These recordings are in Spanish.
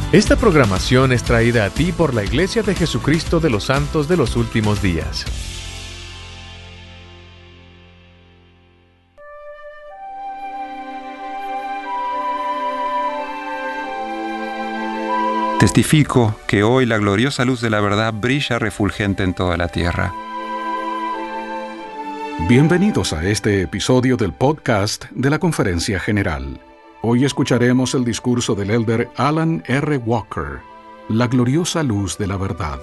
Esta programación es traída a ti por la Iglesia de Jesucristo de los Santos de los Últimos Días. Testifico que hoy la gloriosa luz de la verdad brilla refulgente en toda la tierra. Bienvenidos a este episodio del podcast de la Conferencia General. Hoy escucharemos el discurso del elder Alan R. Walker, La gloriosa luz de la verdad.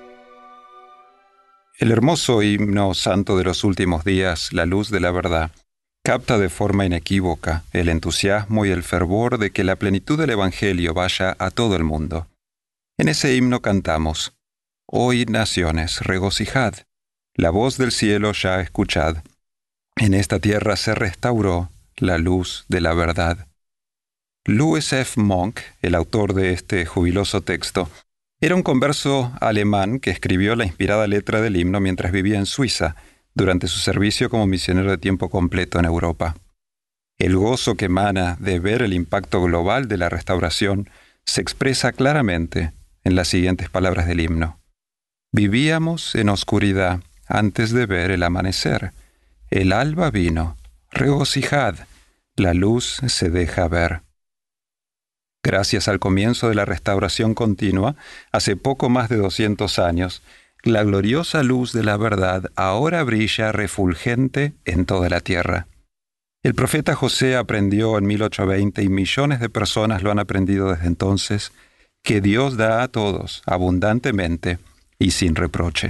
El hermoso himno santo de los últimos días, La luz de la verdad, capta de forma inequívoca el entusiasmo y el fervor de que la plenitud del Evangelio vaya a todo el mundo. En ese himno cantamos: Oíd naciones, regocijad, la voz del cielo ya escuchad. En esta tierra se restauró la luz de la verdad. Louis F. Monk, el autor de este jubiloso texto, era un converso alemán que escribió la inspirada letra del himno mientras vivía en Suiza, durante su servicio como misionero de tiempo completo en Europa. El gozo que emana de ver el impacto global de la restauración se expresa claramente en las siguientes palabras del himno. Vivíamos en oscuridad antes de ver el amanecer. El alba vino, regocijad, la luz se deja ver. Gracias al comienzo de la restauración continua, hace poco más de 200 años, la gloriosa luz de la verdad ahora brilla refulgente en toda la tierra. El profeta José aprendió en 1820 y millones de personas lo han aprendido desde entonces, que Dios da a todos abundantemente y sin reproche.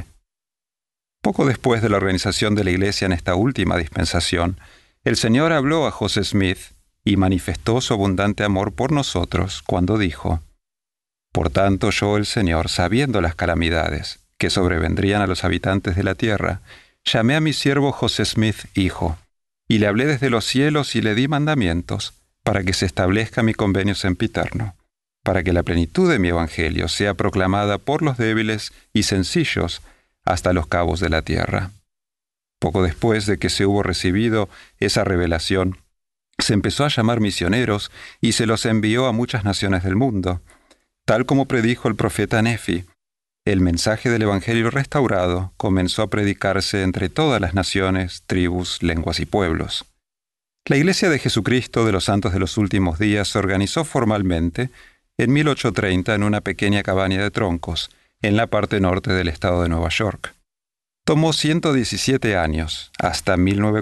Poco después de la organización de la Iglesia en esta última dispensación, el Señor habló a José Smith y manifestó su abundante amor por nosotros cuando dijo: Por tanto yo, el Señor, sabiendo las calamidades que sobrevendrían a los habitantes de la tierra, llamé a mi siervo José Smith, hijo, y le hablé desde los cielos y le di mandamientos para que se establezca mi convenio sempiterno, para que la plenitud de mi evangelio sea proclamada por los débiles y sencillos hasta los cabos de la tierra. Poco después de que se hubo recibido esa revelación, se empezó a llamar misioneros y se los envió a muchas naciones del mundo. Tal como predijo el profeta Nefi, el mensaje del Evangelio restaurado comenzó a predicarse entre todas las naciones, tribus, lenguas y pueblos. La Iglesia de Jesucristo de los Santos de los Últimos Días se organizó formalmente en 1830 en una pequeña cabaña de troncos, en la parte norte del estado de Nueva York. Tomó 117 años, hasta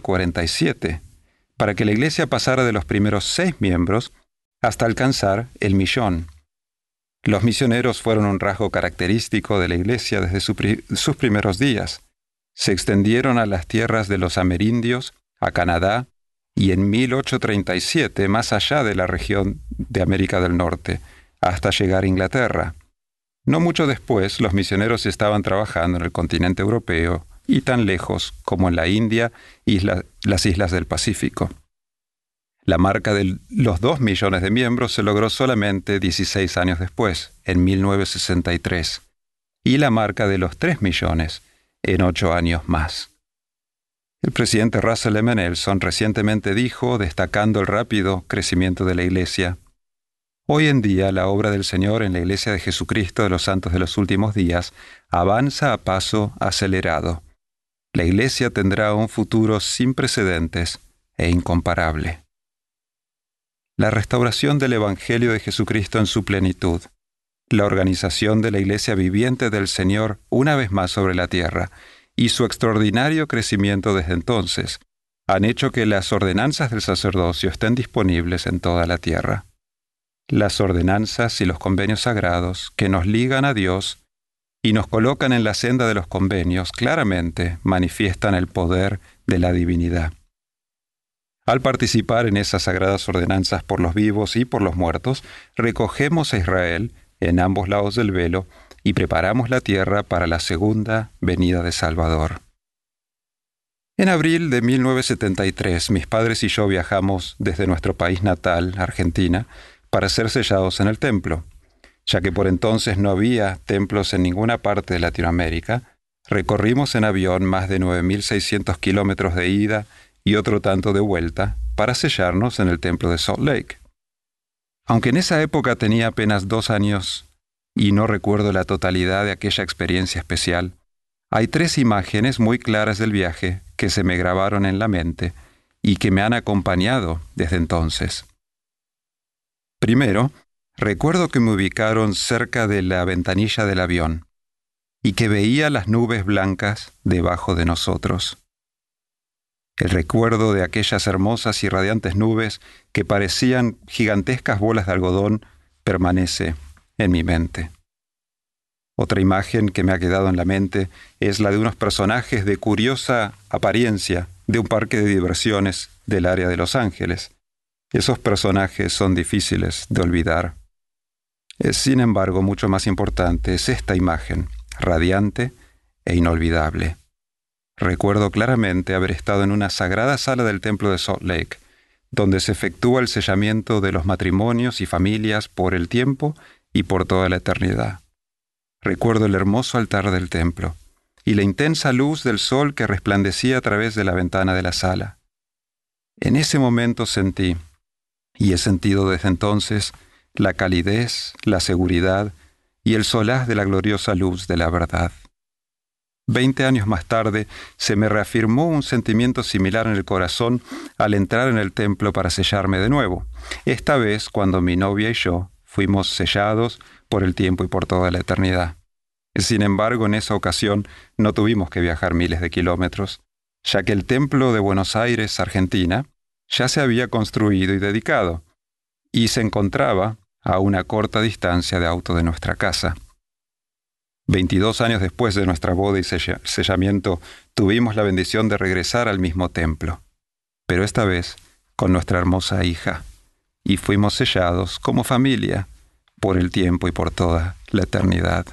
1947, para que la Iglesia pasara de los primeros 6 miembros hasta alcanzar el 1.000.000. Los misioneros fueron un rasgo característico de la Iglesia desde sus primeros días. Se extendieron a las tierras de los amerindios, a Canadá, y en 1837 más allá de la región de América del Norte, hasta llegar a Inglaterra. No mucho después, los misioneros estaban trabajando en el continente europeo y tan lejos como en la India y las islas del Pacífico. La marca de los 2 millones de miembros se logró solamente 16 años después, en 1963, y la marca de los 3 millones en 8 años más. El presidente Russell M. Nelson recientemente dijo, destacando el rápido crecimiento de la Iglesia: Hoy en día la obra del Señor en la Iglesia de Jesucristo de los Santos de los Últimos Días avanza a paso acelerado. La Iglesia tendrá un futuro sin precedentes e incomparable. La restauración del Evangelio de Jesucristo en su plenitud, la organización de la Iglesia viviente del Señor una vez más sobre la tierra y su extraordinario crecimiento desde entonces han hecho que las ordenanzas del sacerdocio estén disponibles en toda la tierra. Las ordenanzas y los convenios sagrados que nos ligan a Dios y nos colocan en la senda de los convenios claramente manifiestan el poder de la divinidad. Al participar en esas sagradas ordenanzas por los vivos y por los muertos, recogemos a Israel en ambos lados del velo y preparamos la tierra para la segunda venida de Salvador. En abril de 1973, mis padres y yo viajamos desde nuestro país natal, Argentina, para ser sellados en el templo. Ya que por entonces no había templos en ninguna parte de Latinoamérica, recorrimos en avión más de 9.600 kilómetros de ida y otro tanto de vuelta para sellarnos en el templo de Salt Lake. Aunque en esa época tenía apenas 2 años y no recuerdo la totalidad de aquella experiencia especial, hay 3 imágenes muy claras del viaje que se me grabaron en la mente y que me han acompañado desde entonces. Primero, recuerdo que me ubicaron cerca de la ventanilla del avión y que veía las nubes blancas debajo de nosotros. El recuerdo de aquellas hermosas y radiantes nubes que parecían gigantescas bolas de algodón permanece en mi mente. Otra imagen que me ha quedado en la mente es la de unos personajes de curiosa apariencia de un parque de diversiones del área de Los Ángeles. Esos personajes son difíciles de olvidar. Sin embargo, mucho más importante es esta imagen, radiante e inolvidable. Recuerdo claramente haber estado en una sagrada sala del templo de Salt Lake, donde se efectúa el sellamiento de los matrimonios y familias por el tiempo y por toda la eternidad. Recuerdo el hermoso altar del templo y la intensa luz del sol que resplandecía a través de la ventana de la sala. En ese momento sentí, y he sentido desde entonces, la calidez, la seguridad y el solaz de la gloriosa luz de la verdad. 20 años más tarde, se me reafirmó un sentimiento similar en el corazón al entrar en el templo para sellarme de nuevo, esta vez cuando mi novia y yo fuimos sellados por el tiempo y por toda la eternidad. Sin embargo, en esa ocasión no tuvimos que viajar miles de kilómetros, ya que el templo de Buenos Aires, Argentina, ya se había construido y dedicado, y se encontraba a una corta distancia de auto de nuestra casa. 22 años después de nuestra boda y sellamiento, tuvimos la bendición de regresar al mismo templo, pero esta vez con nuestra hermosa hija, y fuimos sellados como familia por el tiempo y por toda la eternidad.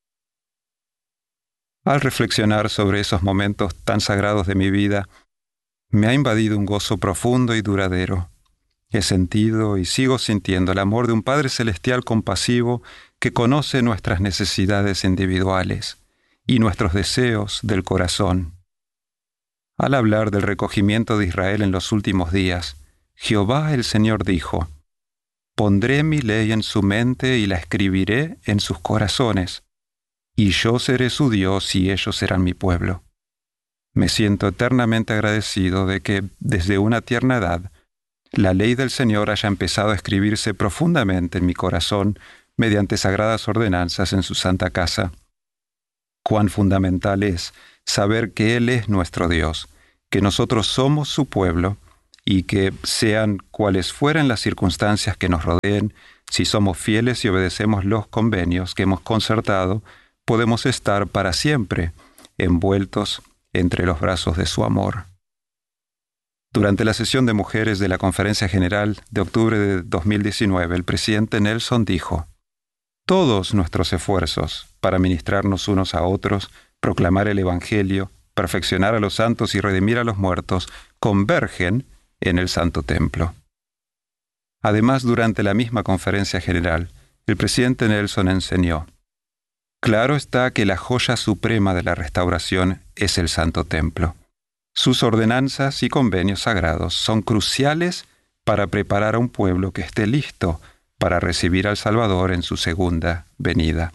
Al reflexionar sobre esos momentos tan sagrados de mi vida, me ha invadido un gozo profundo y duradero. He sentido y sigo sintiendo el amor de un Padre Celestial compasivo que conoce nuestras necesidades individuales y nuestros deseos del corazón. Al hablar del recogimiento de Israel en los últimos días, Jehová el Señor dijo: «Pondré mi ley en su mente y la escribiré en sus corazones, y yo seré su Dios y ellos serán mi pueblo». Me siento eternamente agradecido de que, desde una tierna edad, la ley del Señor haya empezado a escribirse profundamente en mi corazón mediante sagradas ordenanzas en su santa casa. Cuán fundamental es saber que Él es nuestro Dios, que nosotros somos su pueblo y que, sean cuales fueran las circunstancias que nos rodeen, si somos fieles y obedecemos los convenios que hemos concertado, podemos estar para siempre envueltos entre los brazos de su amor. Durante la sesión de mujeres de la Conferencia General de octubre de 2019, el presidente Nelson dijo: «Todos nuestros esfuerzos para ministrarnos unos a otros, proclamar el Evangelio, perfeccionar a los santos y redimir a los muertos, convergen en el Santo Templo». Además, durante la misma Conferencia General, el presidente Nelson enseñó: «Claro está que la joya suprema de la restauración es el Santo Templo. Sus ordenanzas y convenios sagrados son cruciales para preparar a un pueblo que esté listo para recibir al Salvador en su segunda venida».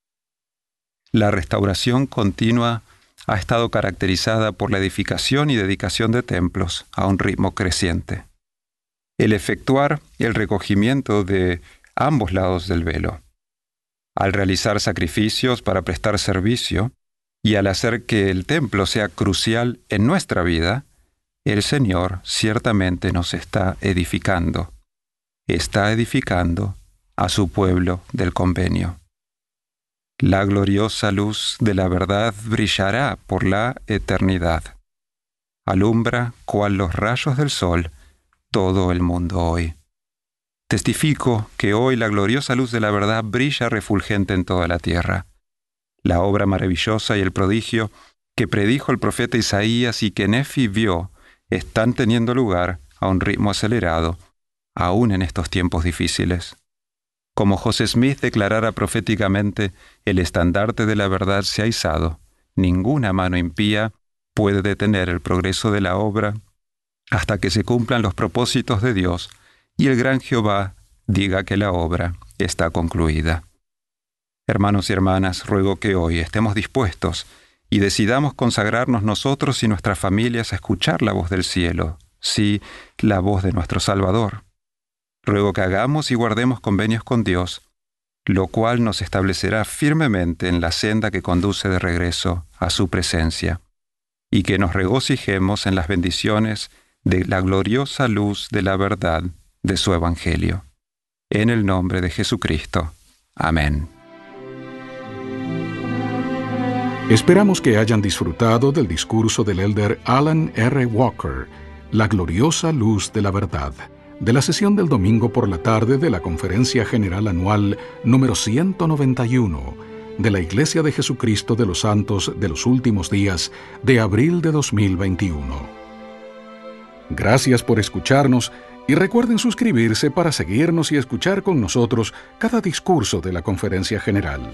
La restauración continua ha estado caracterizada por la edificación y dedicación de templos a un ritmo creciente. El efectuar el recogimiento de ambos lados del velo, al realizar sacrificios para prestar servicio y al hacer que el templo sea crucial en nuestra vida, el Señor ciertamente nos está edificando. Está edificando a su pueblo del convenio. La gloriosa luz de la verdad brillará por la eternidad. Alumbra, cual los rayos del sol, todo el mundo hoy. Testifico que hoy la gloriosa luz de la verdad brilla refulgente en toda la tierra. La obra maravillosa y el prodigio que predijo el profeta Isaías y que Nefi vio están teniendo lugar a un ritmo acelerado, aún en estos tiempos difíciles. Como José Smith declarara proféticamente: «El estandarte de la verdad se ha izado, ninguna mano impía puede detener el progreso de la obra hasta que se cumplan los propósitos de Dios, y el gran Jehová diga que la obra está concluida. Hermanos y hermanas, ruego que hoy estemos dispuestos y decidamos consagrarnos nosotros y nuestras familias a escuchar la voz del cielo, sí, la voz de nuestro Salvador. Ruego que hagamos y guardemos convenios con Dios, lo cual nos establecerá firmemente en la senda que conduce de regreso a su presencia, y que nos regocijemos en las bendiciones de la gloriosa luz de la verdad de su Evangelio. En el nombre de Jesucristo. Amén. Esperamos que hayan disfrutado del discurso del elder Alan R. Walker, La gloriosa luz de la verdad, de la sesión del domingo por la tarde de la Conferencia General Anual número 191 de la Iglesia de Jesucristo de los Santos de los Últimos Días de abril de 2021. Gracias por escucharnos y recuerden suscribirse para seguirnos y escuchar con nosotros cada discurso de la Conferencia General.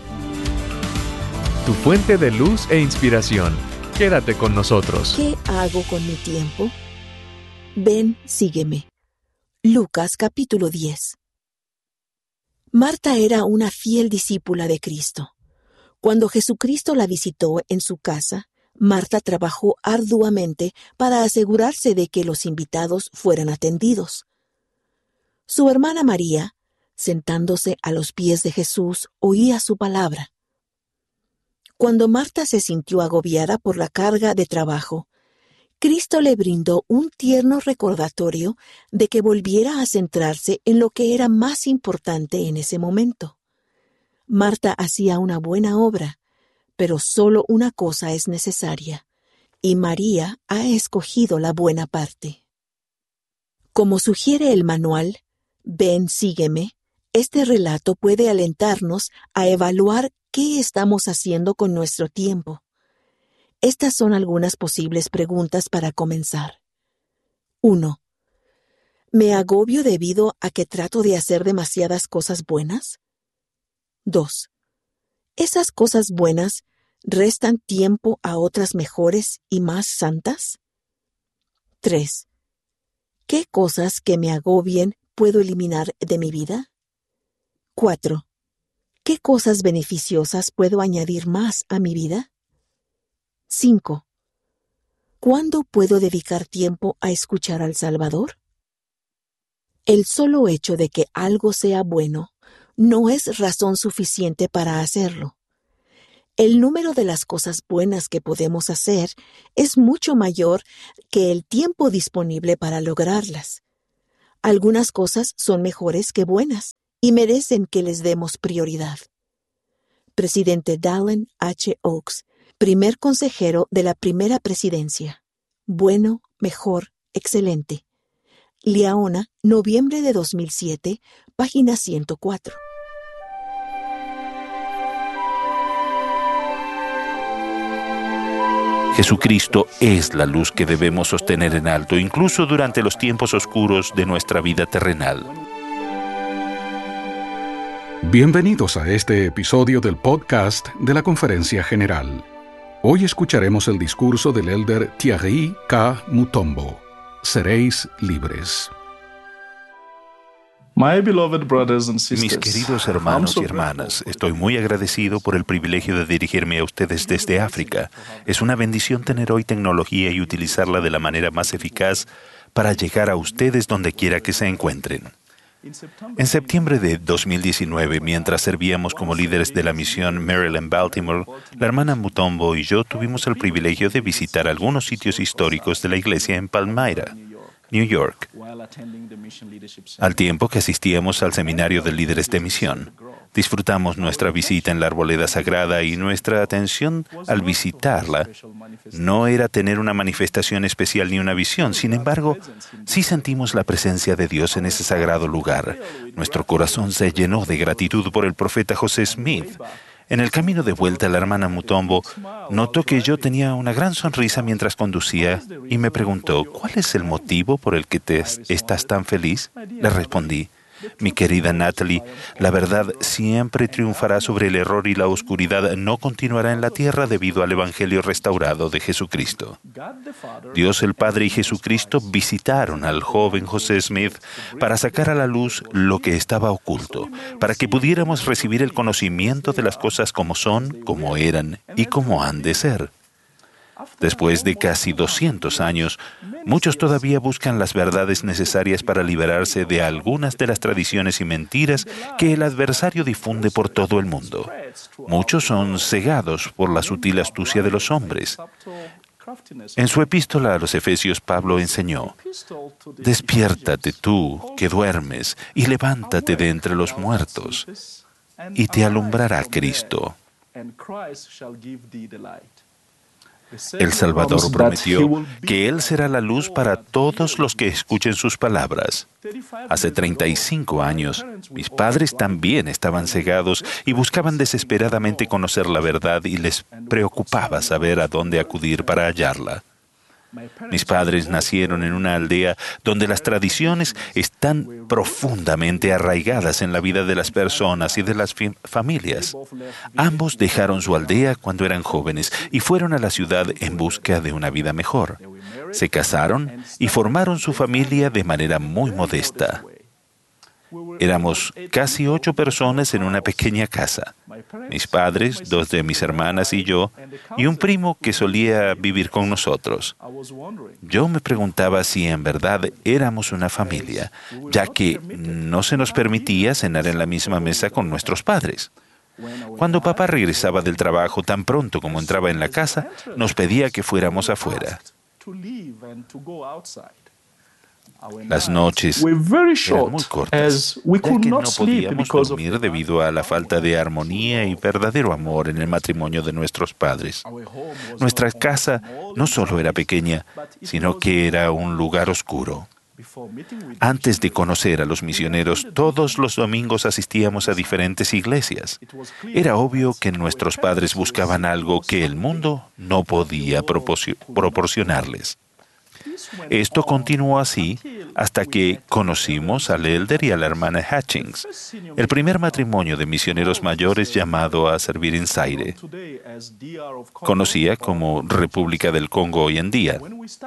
Tu fuente de luz e inspiración. Quédate con nosotros. ¿Qué hago con mi tiempo? Ven, sígueme. Lucas capítulo 10. Marta era una fiel discípula de Cristo. Cuando Jesucristo la visitó en su casa, Marta trabajó arduamente para asegurarse de que los invitados fueran atendidos. Su hermana María, sentándose a los pies de Jesús, oía su palabra. Cuando Marta se sintió agobiada por la carga de trabajo, Cristo le brindó un tierno recordatorio de que volviera a centrarse en lo que era más importante en ese momento. Marta hacía una buena obra, pero solo una cosa es necesaria, y María ha escogido la buena parte. Como sugiere el manual, Ven, sígueme, este relato puede alentarnos a evaluar qué estamos haciendo con nuestro tiempo. Estas son algunas posibles preguntas para comenzar. 1. ¿Me agobio debido a que trato de hacer demasiadas cosas buenas? 2. ¿Esas cosas buenas restan tiempo a otras mejores y más santas? 3. ¿Qué cosas que me agobien puedo eliminar de mi vida? 4. ¿Qué cosas beneficiosas puedo añadir más a mi vida? 5. ¿Cuándo puedo dedicar tiempo a escuchar al Salvador? El solo hecho de que algo sea bueno no es razón suficiente para hacerlo. El número de las cosas buenas que podemos hacer es mucho mayor que el tiempo disponible para lograrlas. Algunas cosas son mejores que buenas y merecen que les demos prioridad. Presidente Dallin H. Oaks, primer consejero de la primera presidencia. Bueno, mejor, excelente. Liaona, noviembre de 2007, página 104. Jesucristo es la luz que debemos sostener en alto, incluso durante los tiempos oscuros de nuestra vida terrenal. Bienvenidos a este episodio del podcast de la Conferencia General. Hoy escucharemos el discurso del elder Thierry K. Mutombo. Seréis libres. Mis queridos hermanos y hermanas, estoy muy agradecido por el privilegio de dirigirme a ustedes desde África. Es una bendición tener hoy tecnología y utilizarla de la manera más eficaz para llegar a ustedes donde quiera que se encuentren. En septiembre de 2019, mientras servíamos como líderes de la misión Maryland-Baltimore, la hermana Mutombo y yo tuvimos el privilegio de visitar algunos sitios históricos de la iglesia en Palmyra, New York, al tiempo que asistíamos al seminario de líderes de misión. Disfrutamos nuestra visita en la arboleda sagrada y nuestra atención al visitarla no era tener una manifestación especial ni una visión. Sin embargo, sí sentimos la presencia de Dios en ese sagrado lugar. Nuestro corazón se llenó de gratitud por el profeta José Smith. En el camino de vuelta, la hermana Mutombo notó que yo tenía una gran sonrisa mientras conducía y me preguntó, ¿cuál es el motivo por el que estás tan feliz? Le respondí, Mi querida Natalie, la verdad siempre triunfará sobre el error y la oscuridad no continuará en la tierra debido al Evangelio restaurado de Jesucristo. Dios el Padre y Jesucristo visitaron al joven José Smith para sacar a la luz lo que estaba oculto, para que pudiéramos recibir el conocimiento de las cosas como son, como eran y como han de ser. Después de casi 200 años, muchos todavía buscan las verdades necesarias para liberarse de algunas de las tradiciones y mentiras que el adversario difunde por todo el mundo. Muchos son cegados por la sutil astucia de los hombres. En su epístola a los Efesios, Pablo enseñó: «Despiértate tú, que duermes, y levántate de entre los muertos, y te alumbrará Cristo». El Salvador prometió que Él será la luz para todos los que escuchen sus palabras. Hace 35 años, mis padres también estaban cegados y buscaban desesperadamente conocer la verdad y les preocupaba saber a dónde acudir para hallarla. Mis padres nacieron en una aldea donde las tradiciones están profundamente arraigadas en la vida de las personas y de las familias. Ambos dejaron su aldea cuando eran jóvenes y fueron a la ciudad en busca de una vida mejor. Se casaron y formaron su familia de manera muy modesta. Éramos casi 8 personas en una pequeña casa. Mis padres, 2 de mis hermanas y yo, y un primo que solía vivir con nosotros. Yo me preguntaba si en verdad éramos una familia, ya que no se nos permitía cenar en la misma mesa con nuestros padres. Cuando papá regresaba del trabajo, tan pronto como entraba en la casa, nos pedía que fuéramos afuera. Las noches eran muy cortas, ya que no podíamos dormir debido a la falta de armonía y verdadero amor en el matrimonio de nuestros padres. Nuestra casa no solo era pequeña, sino que era un lugar oscuro. Antes de conocer a los misioneros, todos los domingos asistíamos a diferentes iglesias. Era obvio que nuestros padres buscaban algo que el mundo no podía proporcionarles. Esto continuó así hasta que conocimos al elder y a la hermana Hutchings, el primer matrimonio de misioneros mayores llamado a servir en Zaire, conocida como República del Congo hoy en día.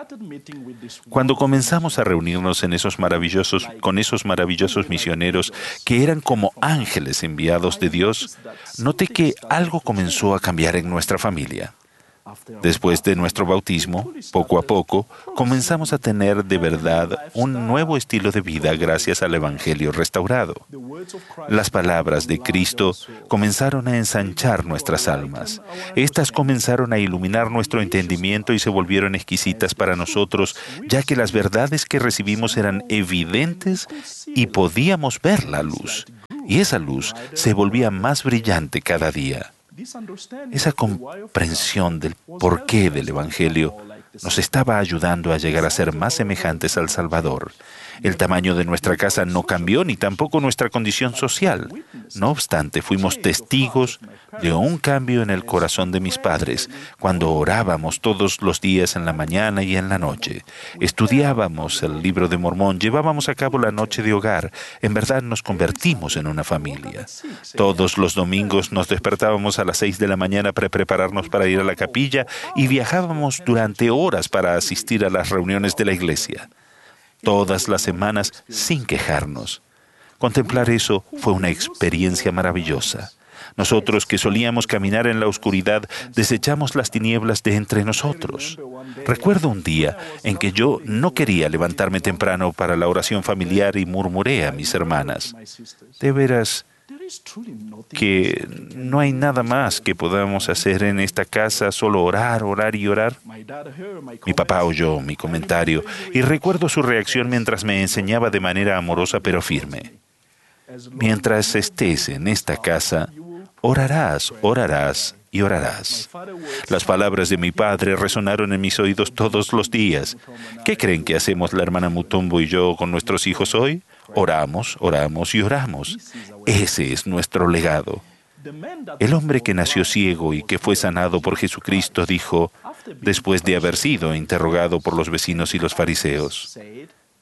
Cuando comenzamos a reunirnos con esos maravillosos misioneros que eran como ángeles enviados de Dios, noté que algo comenzó a cambiar en nuestra familia. Después de nuestro bautismo, poco a poco, comenzamos a tener de verdad un nuevo estilo de vida gracias al Evangelio restaurado. Las palabras de Cristo comenzaron a ensanchar nuestras almas. Estas comenzaron a iluminar nuestro entendimiento y se volvieron exquisitas para nosotros, ya que las verdades que recibimos eran evidentes y podíamos ver la luz. Y esa luz se volvía más brillante cada día. Esa comprensión del porqué del Evangelio nos estaba ayudando a llegar a ser más semejantes al Salvador. El tamaño de nuestra casa no cambió, ni tampoco nuestra condición social. No obstante, fuimos testigos de un cambio en el corazón de mis padres cuando orábamos todos los días en la mañana y en la noche. Estudiábamos el libro de Mormón, llevábamos a cabo la noche de hogar. En verdad nos convertimos en una familia. Todos los domingos nos despertábamos a las 6 de la mañana para prepararnos para ir a la capilla y viajábamos durante horas para asistir a las reuniones de la iglesia. Todas las semanas sin quejarnos. Contemplar eso fue una experiencia maravillosa. Nosotros que solíamos caminar en la oscuridad, desechamos las tinieblas de entre nosotros. Recuerdo un día en que yo no quería levantarme temprano para la oración familiar y murmuré a mis hermanas: «De veras que no hay nada más que podamos hacer en esta casa, solo orar, orar y orar». Mi papá oyó mi comentario y recuerdo su reacción mientras me enseñaba de manera amorosa pero firme: «Mientras estés en esta casa, orarás, orarás y orarás». Las palabras de mi padre resonaron en mis oídos todos los días. ¿Qué creen que hacemos la hermana Mutombo y yo con nuestros hijos hoy? Oramos, oramos y oramos. Ese es nuestro legado. El hombre que nació ciego y que fue sanado por Jesucristo dijo, después de haber sido interrogado por los vecinos y los fariseos: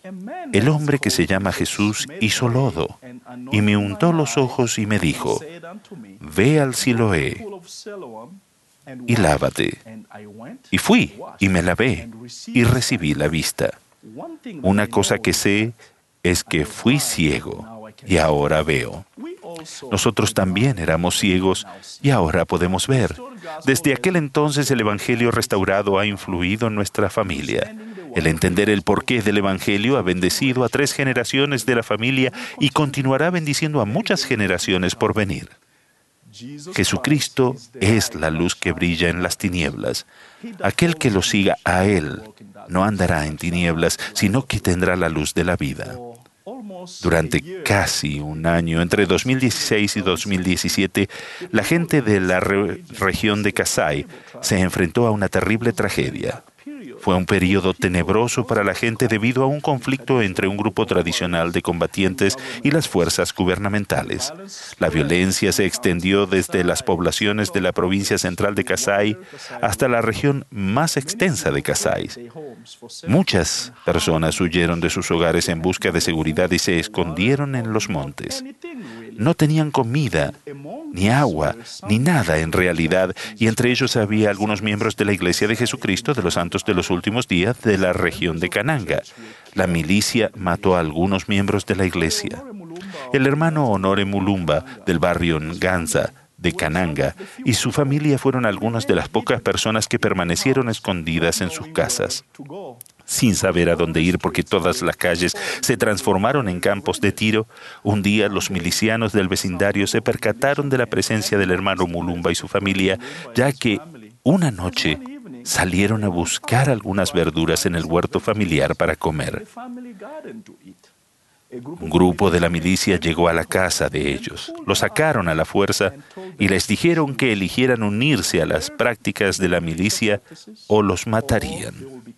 El hombre que se llama Jesús hizo lodo y me untó los ojos y me dijo, ve al Siloé y lávate. Y fui y me lavé y recibí la vista. Una cosa que sé es que fui ciego y ahora veo. Nosotros también éramos ciegos y ahora podemos ver. Desde aquel entonces el Evangelio restaurado ha influido en nuestra familia. El entender el porqué del Evangelio ha bendecido a 3 generaciones de la familia y continuará bendiciendo a muchas generaciones por venir. Jesucristo es la luz que brilla en las tinieblas. Aquel que lo siga a Él no andará en tinieblas, sino que tendrá la luz de la vida. Durante casi un año, entre 2016 y 2017, la gente de la región de Kasai se enfrentó a una terrible tragedia. Fue un periodo tenebroso para la gente debido a un conflicto entre un grupo tradicional de combatientes y las fuerzas gubernamentales. La violencia se extendió desde las poblaciones de la provincia central de Kasai hasta la región más extensa de Kasai. Muchas personas huyeron de sus hogares en busca de seguridad y se escondieron en los montes. No tenían comida, ni agua, ni nada en realidad, y entre ellos había algunos miembros de la Iglesia de Jesucristo de los Santos de los Últimos Días de la región de Kananga. La milicia mató a algunos miembros de la Iglesia. El hermano Honore Mulumba, del barrio Nganza, de Kananga, y su familia fueron algunas de las pocas personas que permanecieron escondidas en sus casas, sin saber a dónde ir porque todas las calles se transformaron en campos de tiro. Un día los milicianos del vecindario se percataron de la presencia del hermano Mulumba y su familia, ya que una noche salieron a buscar algunas verduras en el huerto familiar para comer. Un grupo de la milicia llegó a la casa de ellos, los sacaron a la fuerza y les dijeron que eligieran unirse a las prácticas de la milicia o los matarían.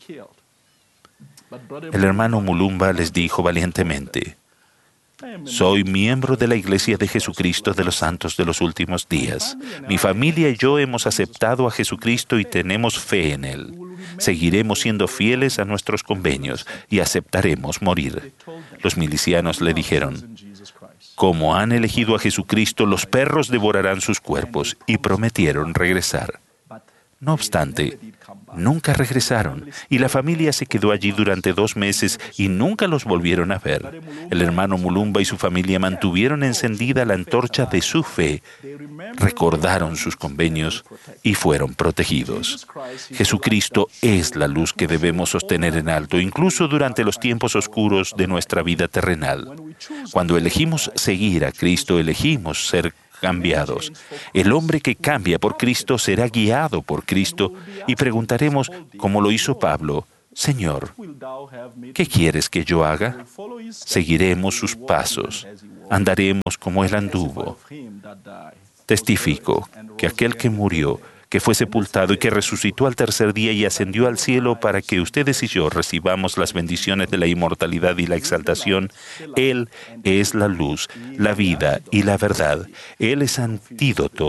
El hermano Mulumba les dijo valientemente, soy miembro de la Iglesia de Jesucristo de los Santos de los Últimos Días. Mi familia y yo hemos aceptado a Jesucristo y tenemos fe en Él. Seguiremos siendo fieles a nuestros convenios y aceptaremos morir. Los milicianos le dijeron, como han elegido a Jesucristo, los perros devorarán sus cuerpos, y prometieron regresar. No obstante, nunca regresaron, y la familia se quedó allí durante 2 meses y nunca los volvieron a ver. El hermano Mulumba y su familia mantuvieron encendida la antorcha de su fe, recordaron sus convenios y fueron protegidos. Jesucristo es la luz que debemos sostener en alto, incluso durante los tiempos oscuros de nuestra vida terrenal. Cuando elegimos seguir a Cristo, elegimos ser cambiados. El hombre que cambia por Cristo será guiado por Cristo y preguntaremos, como lo hizo Pablo, Señor, ¿qué quieres que yo haga? Seguiremos sus pasos, andaremos como Él anduvo. Testifico que aquel que murió, que fue sepultado y que resucitó al tercer día y ascendió al cielo para que ustedes y yo recibamos las bendiciones de la inmortalidad y la exaltación, Él es la luz, la vida y la verdad. Él es antídoto